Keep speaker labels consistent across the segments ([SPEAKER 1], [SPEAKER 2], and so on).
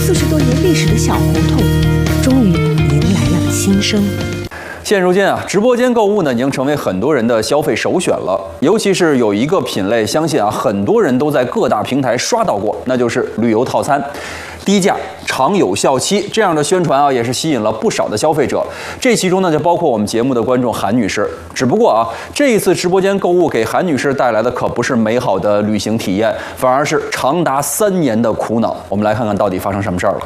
[SPEAKER 1] 40多年历史的小胡同，终于迎来了新生。
[SPEAKER 2] 现如今啊，直播间购物呢已经成为很多人的消费首选了。尤其是有一个品类，相信啊很多人都在各大平台刷到过，那就是旅游套餐。低价、长有效期这样的宣传啊，也是吸引了不少的消费者。这其中呢，就包括我们节目的观众韩女士。只不过啊，这一次直播间购物给韩女士带来的可不是美好的旅行体验，反而是长达3年的苦恼。我们来看看到底发生什么事儿了。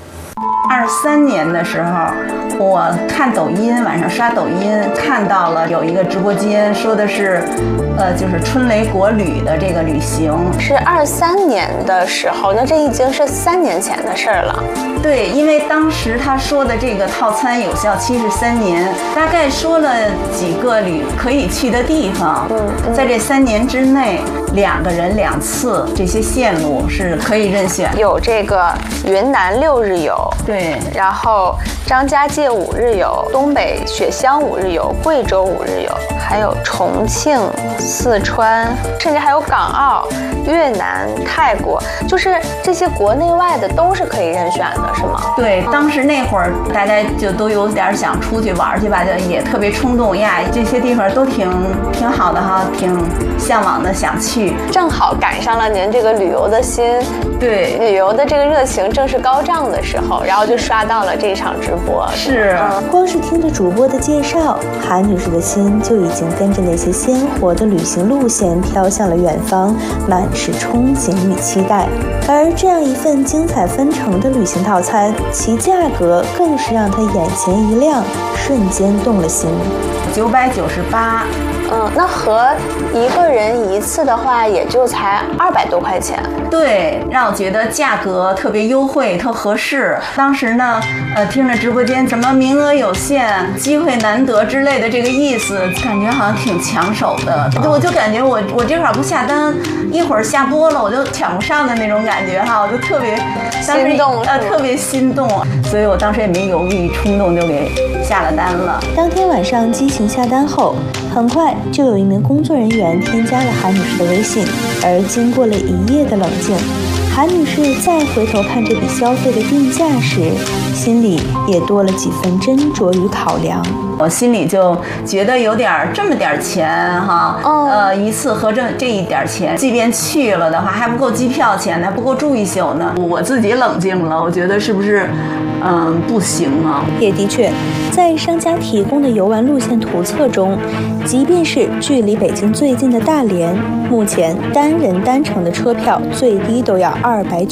[SPEAKER 3] 23年的时候，我看抖音，晚上刷抖音看到了有一个直播间，说的是，就是春雷国旅的这个旅行。
[SPEAKER 4] 是23年的时候，那这已经是3年前的事儿了。
[SPEAKER 3] 对，因为当时他说的这个套餐有效期是3年，大概说了几个可以去的地方。在这3年之内，2个人2次，这些线路是可以任选。
[SPEAKER 4] 有这个云南6日游，
[SPEAKER 3] 对，
[SPEAKER 4] 然后张家界5日游，东北雪乡5日游，贵州5日游，还有重庆、四川，甚至还有港澳、越南、泰国，就是这些国内外的都是可以任选的，是吗？
[SPEAKER 3] 对，当时那会儿大家就都有点想出去玩去吧，就也特别冲动呀，这些地方都挺好的哈，挺向往的，想去。
[SPEAKER 4] 正好赶上了您这个旅游的心，
[SPEAKER 3] 对，
[SPEAKER 4] 旅游的这个热情正是高涨的时候，然后就刷到了这场直播。
[SPEAKER 3] 是，
[SPEAKER 1] 光是听着主播的介绍，韩女士的心就已经跟着那些鲜活的旅行路线飘向了远方，满是憧憬与期待。而这样一份精彩纷呈的旅行套餐，其价格更是让她眼前一亮，瞬间动了心。
[SPEAKER 3] 998。
[SPEAKER 4] 那和一个人1次的话，也就才200多块钱。
[SPEAKER 3] 对，让我觉得价格特别优惠，特合适。当时呢，听着直播间什么名额有限、机会难得之类的这个意思，感觉好像挺抢手的。我就感觉我这会儿不下单，一会儿下播了，我就抢不上的那种感觉哈，我就特别
[SPEAKER 4] 心动，
[SPEAKER 3] 特别心动。所以我当时也没犹豫，冲动就给下了单了。
[SPEAKER 1] 当天晚上激情下单后，很快就有一名工作人员添加了韩女士的微信，而经过了1夜的冷静，韩女士再回头看这笔消费的定价时，心里也多了几分斟酌与考量。
[SPEAKER 3] 我心里就觉得有点这么点钱哈，1次合这一点钱，即便去了的话，还不够机票钱呢，还不够住1宿呢。我自己冷静了，我觉得是不是，不行啊？
[SPEAKER 1] 也的确，在商家提供的游玩路线图册中，即便是距离北京最近的大连，目前单人单程的车票最低都要290